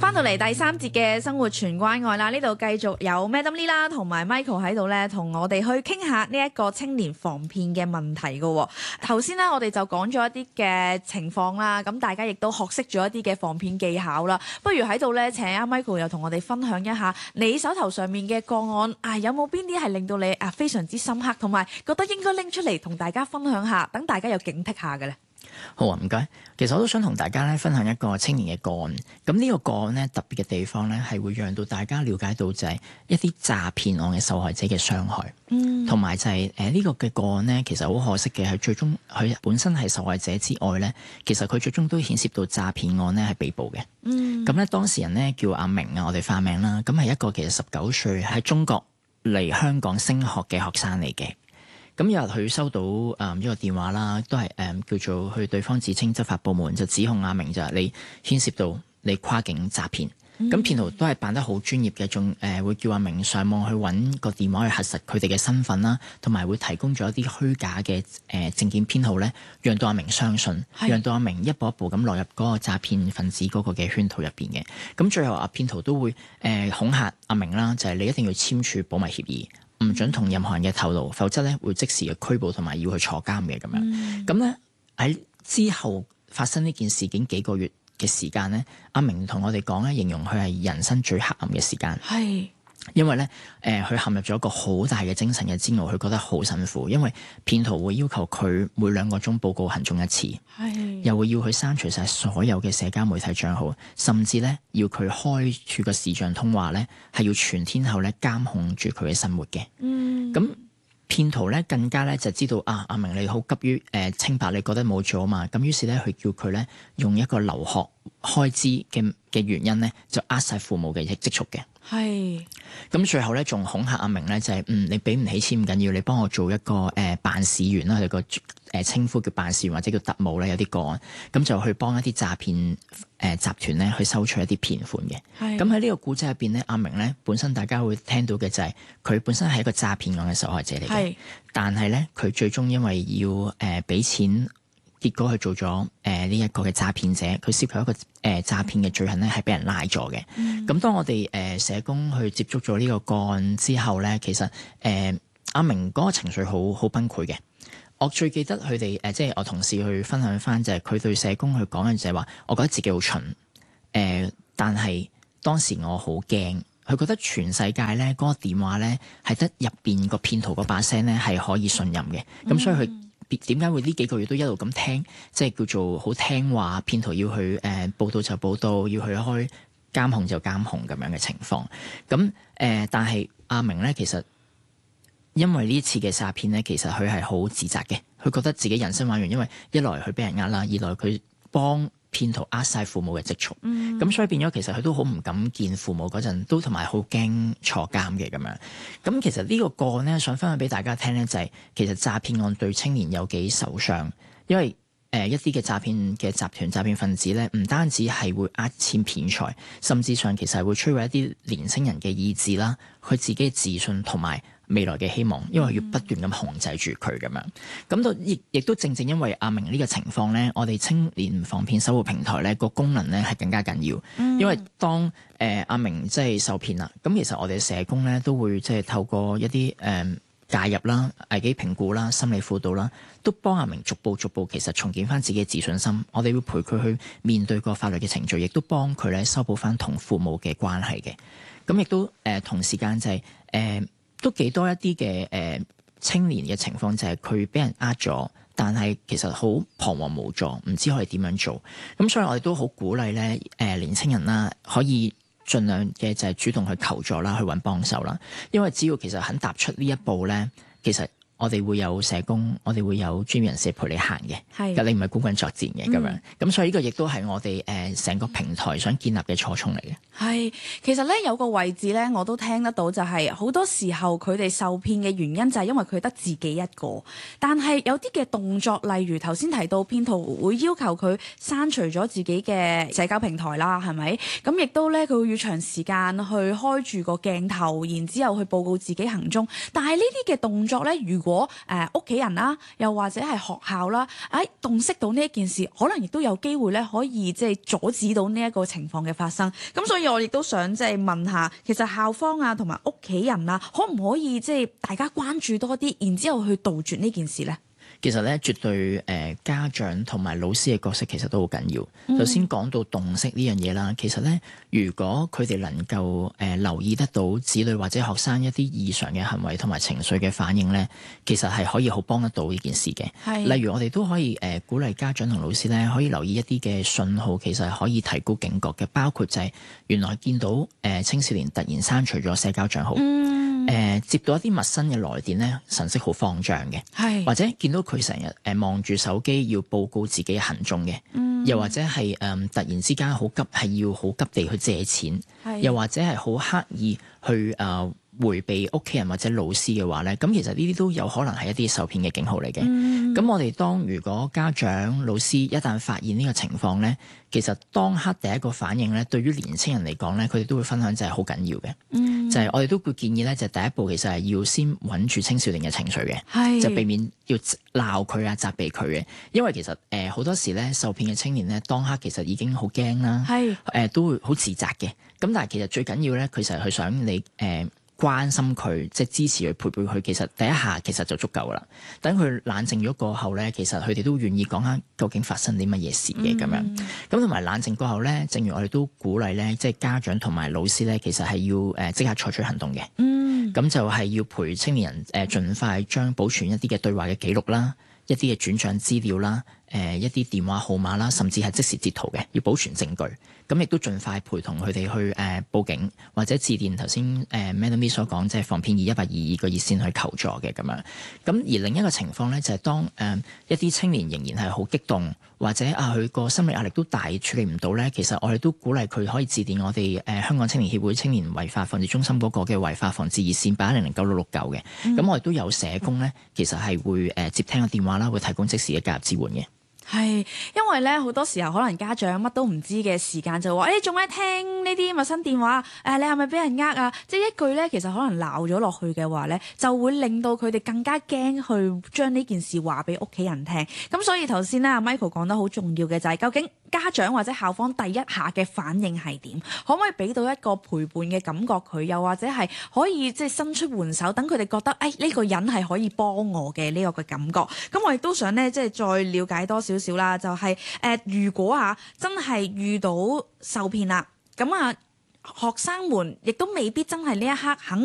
翻到嚟第三節嘅生活全關愛啦，呢度繼續有 Madam Lee 啦，同埋 Michael 喺度咧，同我哋去傾下呢一個青年防騙嘅問題嘅。頭先咧，我哋就講咗一啲嘅情況啦，咁大家亦都學識咗一啲嘅防騙技巧啦。不如喺度咧，請阿 Michael 又同我哋分享一下你手頭上面嘅個案啊，有冇邊啲係令到你非常之深刻，同埋覺得應該拎出嚟同大家分享下，等大家有警惕下嘅咧？ 好啊，唔該。其實我都想同大家咧分享一個青年嘅個案。咁呢個個案咧特別嘅地方咧係會讓到大家了解到就係一啲詐騙案嘅受害者嘅傷害，同埋就係呢個嘅個案咧，其實好可惜嘅係最終佢本身係受害者之外咧，其實佢最終都牽涉到詐騙案咧係被捕嘅。咁咧當事人咧叫阿明啊，我哋化名啦，咁係一個其實19歲喺中國嚟香港升學嘅學生嚟嘅。咁有日佢收到一個電話啦，都係叫做去對方自稱執法部門，就指控阿明就係你牽涉到你跨境詐騙。咁騙徒都係辦得好專業嘅，仲會叫阿明上網去揾個電話去核實佢哋嘅身份啦，同埋會提供咗一啲虛假嘅證件編號咧，讓到阿明相信，讓到阿明一步一步咁落入嗰個詐騙分子嗰個嘅圈套入邊嘅。咁最後阿騙徒都會恐嚇阿明啦，就係你一定要簽署保密協議。唔准同任何人嘅透露，否則咧會即時嘅拘捕同埋要去坐監嘅咁樣。咁咧喺之後發生呢件事件幾個月嘅時間咧，阿明同我哋講咧，形容佢係人生最黑暗嘅時間。係。因為咧，佢陷入咗一個好大嘅精神嘅煎熬，佢覺得好辛苦。因為騙徒會要求佢每2個鐘報告行蹤一次，又會要佢刪除晒所有嘅社交媒體賬號，甚至咧要佢開住個視像通話咧，係要全天候咧監控住佢嘅生活嘅。咁騙徒咧更加咧就知道阿明你好急於清白，你覺得冇做啊嘛，咁於是咧佢叫佢咧用一個留學開支嘅原因咧，就呃晒父母嘅積蓄嘅。咁最後咧仲恐嚇阿明咧就係你俾唔起錢唔緊要，你幫我做一個辦事員啦，佢個稱呼叫辦事員或者叫特務咧，有啲個案咁就去幫一啲詐騙集團咧去收取一啲騙款嘅。咁喺呢個故仔入邊咧，阿明咧本身大家會聽到嘅就係佢本身係一個詐騙案嘅受害者嚟嘅，但係咧佢最終因為要俾錢。結果佢做咗呢一個嘅詐騙者，佢涉及一個詐騙嘅罪行咧，係俾人拉咗嘅。咁當我哋社工去接觸咗呢個個案之後咧，其實阿明嗰個情緒好崩潰嘅。我最記得佢哋即係我同事去分享翻，就係佢對社工去講嘅就係話，我覺得自己好蠢。但係當時我好驚，佢覺得全世界咧嗰個電話咧係得入邊個騙徒嗰把聲咧係可以信任嘅。咁所以佢點解會呢幾個月都一路咁聽，即係叫做好聽話，騙徒要去報道就報道，要去開監控就監控咁樣嘅情況。咁但係阿明咧，其實因為呢次嘅詐騙咧，其實佢係好自責嘅，佢覺得自己人生玩完，因為一來佢俾人呃啦，二來佢幫騙徒呃晒父母嘅積蓄，咁所以變咗其實佢都好唔敢見父母嗰陣，都同埋好驚坐監嘅咁樣。咁其實呢個個案咧，想分享俾大家聽咧，就係其實詐騙案對青年有幾受傷，因為一啲嘅詐騙嘅集團、詐騙分子咧，唔單止係會呃錢騙財，甚至上其實係會摧毀一啲年輕人嘅意志啦，佢自己嘅自信同埋未來嘅希望，因為要不斷咁控制住佢咁樣。咁到亦都正正因為阿明呢個情況咧，我哋青年防騙守護平台咧個功能咧係更加緊要，因為當阿明即係受騙啦，咁其實我哋社工咧都會即係透過一啲介入啦、危機評估啦、心理輔導啦，都幫阿明逐步其實重建翻自己嘅自信心。我哋會陪佢去面對個法律嘅程序，亦都幫佢咧修補翻同父母嘅關係嘅。咁亦都同時間就係都幾多一啲嘅青年嘅情況，就係佢俾人呃咗，但係其實好彷徨無助，唔知可以點樣做。咁所以我哋都好鼓勵咧年青人啦，可以盡量嘅就係主動去求助啦，去揾幫手啦。因為只要其實肯踏出呢一步咧，其實我哋會有社工，我哋會有專業人士陪你行嘅。係，你唔係孤軍作戰嘅咁樣。咁所以呢個亦都係我哋成個平台想建立嘅初衷嚟嘅。係， 其實咧有個位置咧，我都聽得到，就係好多時候佢哋受騙嘅原因就係因為佢得自己一個，但係有啲嘅動作，例如頭先提到騙徒會要求佢刪除咗自己嘅社交平台啦，係咪？咁亦都咧佢會要長時間去開住個鏡頭，然之後去報告自己行蹤。但係呢啲嘅動作咧，如果果屋企人啦，又或者係學校啦，洞悉到呢一件事，可能亦都有機會咧可以即係阻止到呢一個情況嘅發生。咁所以我亦都想即係問下，其實校方啊同埋屋企人啊，可唔可以即係大家關注多啲，然之後去杜絕呢件事咧？ 其實咧，絕對家長同埋老師嘅角色其實都好緊要。頭先講到洞悉呢樣嘢啦，其實咧，如果佢哋能夠留意得到子女或者學生一啲異常嘅行為同埋情緒嘅反應咧，其實係可以好幫得到呢件事嘅。例如我哋都可以鼓勵家長同老師咧，可以留意一啲嘅訊號，其實係可以提高警覺嘅，包括就係原來見到青少年突然刪除咗社交賬號。接到一啲陌生嘅來電咧，神色好慌張嘅，或者見到佢成日望住手機要報告自己嘅行蹤嘅，又或者係突然之間好急，係要好急地去借錢，又或者係好刻意去迴避屋企人或者老師嘅話咧，咁其實呢啲都有可能係一啲受騙嘅警號嚟嘅。咁我哋如果家長老師一旦發現呢個情況咧，其實當刻第一個反應咧，對於年青人嚟講咧，佢哋都會分享就係好緊要嘅。就係我哋都會建議咧，就第一步其實係要先穩住青少年嘅情緒嘅，就避免要鬧佢啊、責備佢嘅。因為其實好多時咧，受騙嘅青年咧，當刻其實已經好驚啦，都會好自責嘅。咁但係其實最緊要咧，佢就係佢想你關心佢，即係支持佢、陪伴佢，其實第一下其實就足夠啦。等佢冷靜咗過後咧，其實佢哋都願意講下究竟發生啲乜嘢事嘅咁樣。咁同埋冷靜過後咧，正如我哋都鼓勵咧，即係家長同埋老師咧，其實係要即刻採取行動嘅。咁就係要陪青年人盡快將保存一啲嘅對話嘅記錄啦，一啲嘅轉賬資料啦，一啲電話號碼啦，甚至係即時截圖嘅，要保存證據。咁亦都盡快陪同佢哋去報警，或者致電頭先Madam Lee 所講，即係防騙21822個熱線去求助嘅咁樣。咁而另一個情況咧，就係當一啲青年仍然係好激動，或者佢個心理壓力都大，處理唔到咧，其實我哋都鼓勵佢可以致電我哋香港青年協會青年違法防治中心嗰個嘅違法防治熱線81009669嘅。咁我哋都有社工咧，其實係會接聽個電話啦，會提供即時嘅介入支援嘅。 係，因為咧好多時候可能家長乜都唔知嘅時間就話，做咩聽呢啲陌生電話？你係咪俾人呃啊？即係一句咧，其實可能鬧咗落去嘅話咧，就會令到佢哋更加驚去將呢件事話俾屋企人聽。咁所以頭先咧，阿 Michael 講得好重要嘅就係，究竟家長或者校方第一下嘅反應係點？可唔可以俾到一個陪伴嘅感覺佢？又或者係可以即係伸出援手，等佢哋覺得呢個人係可以幫我嘅呢個嘅感覺。咁我亦都想咧，即係再了解多少少啦，就係如果真係遇到受騙啦，咁學生們亦都未必真係呢一刻肯